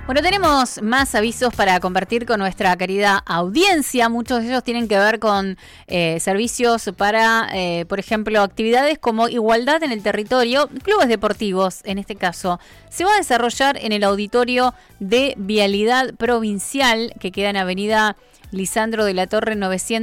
Bueno, tenemos más avisos para compartir con nuestra querida audiencia. Muchos de ellos tienen que ver con servicios para, por ejemplo, actividades como igualdad en el territorio, clubes deportivos en este caso. Se va a desarrollar en el auditorio de Vialidad Provincial, que queda en Avenida Lisandro de la Torre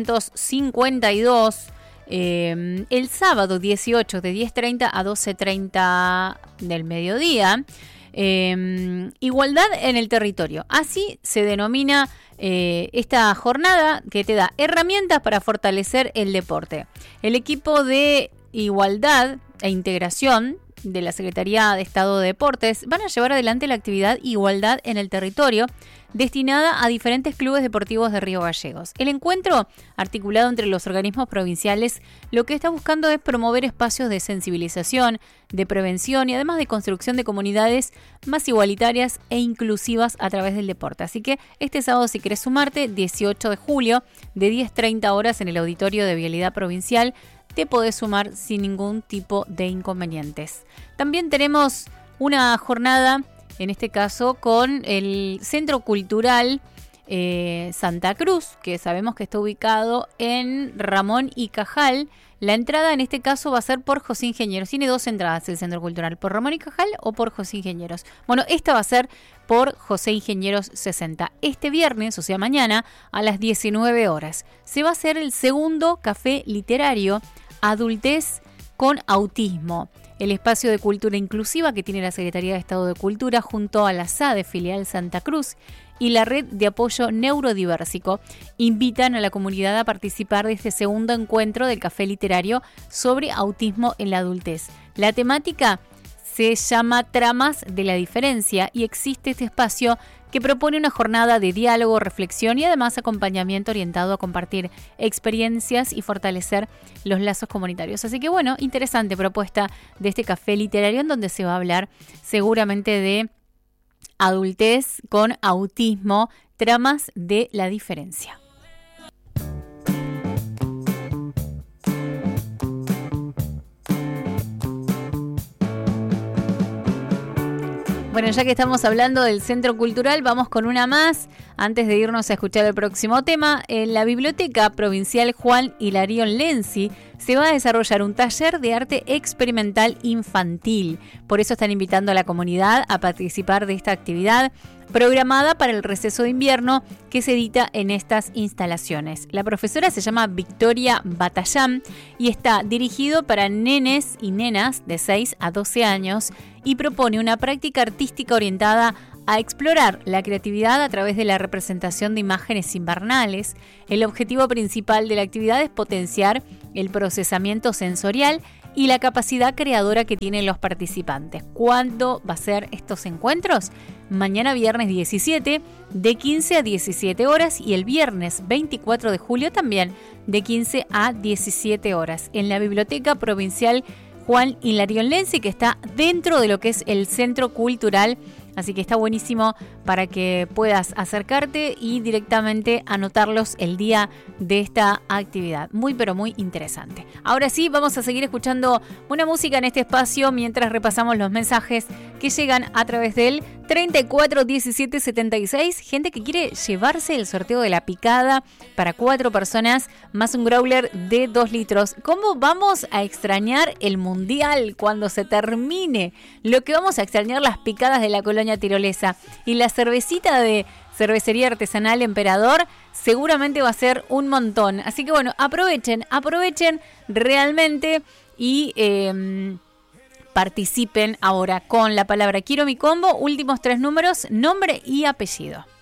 952, el sábado 18 de 10:30 a 12:30 del mediodía. Igualdad en el territorio. Así se denomina esta jornada, que te da herramientas para fortalecer el deporte. El equipo de Igualdad e Integración de la Secretaría de Estado de Deportes van a llevar adelante la actividad Igualdad en el Territorio, destinada a diferentes clubes deportivos de Río Gallegos. El encuentro, articulado entre los organismos provinciales, lo que está buscando es promover espacios de sensibilización, de prevención y además de construcción de comunidades más igualitarias e inclusivas a través del deporte. Así que este sábado, si querés sumarte, 18 de julio, de 10:30 horas en el auditorio de Vialidad Provincial, te podés sumar sin ningún tipo de inconvenientes. También tenemos una jornada, en este caso con el Centro Cultural Santa Cruz, que sabemos que está ubicado en Ramón y Cajal. La entrada en este caso va a ser por José Ingenieros. Tiene dos entradas el Centro Cultural, por Ramón y Cajal o por José Ingenieros. Bueno, esta va a ser por José Ingenieros 60. Este viernes, o sea mañana, a las 19 horas, se va a hacer el segundo café literario Adultez con Autismo. El espacio de cultura inclusiva que tiene la Secretaría de Estado de Cultura junto a la SADE Filial Santa Cruz y la Red de Apoyo Neurodiversico invitan a la comunidad a participar de este segundo encuentro del café literario sobre autismo en la adultez. La temática se llama Tramas de la Diferencia y existe este espacio que propone una jornada de diálogo, reflexión y además acompañamiento orientado a compartir experiencias y fortalecer los lazos comunitarios. Así que bueno, interesante propuesta de este café literario en donde se va a hablar seguramente de adultez con autismo, tramas de la diferencia. Bueno, ya que estamos hablando del Centro Cultural, vamos con una más. Antes de irnos a escuchar el próximo tema, en la Biblioteca Provincial Juan Hilarión Lenzi se va a desarrollar un taller de arte experimental infantil. Por eso están invitando a la comunidad a participar de esta actividad programada para el receso de invierno que se edita en estas instalaciones. La profesora se llama Victoria Batallán y está dirigido para nenes y nenas de 6 a 12 años y propone una práctica artística orientada a explorar la creatividad a través de la representación de imágenes invernales. El objetivo principal de la actividad es potenciar el procesamiento sensorial y la capacidad creadora que tienen los participantes. ¿Cuándo va a ser estos encuentros? Mañana viernes 17 de 15 a 17 horas y el viernes 24 de julio también de 15 a 17 horas en la Biblioteca Provincial Juan Hilarión Lenzi, que está dentro de lo que es el Centro Cultural. Así que está buenísimo para que puedas acercarte y directamente anotarlos el día de esta actividad. Muy, pero muy interesante. Ahora sí, vamos a seguir escuchando buena música en este espacio mientras repasamos los mensajes que llegan a través del 34 17 76. Gente que quiere llevarse el sorteo de la picada para 4 personas más un growler de 2 litros. ¿Cómo vamos a extrañar el mundial cuando se termine? Lo que vamos a extrañar las picadas de la colonia tirolesa y la cervecita de Cervecería Artesanal Emperador seguramente va a ser un montón. Así que bueno, aprovechen realmente y participen ahora con la palabra Quiero mi combo, últimos 3 números, nombre y apellido.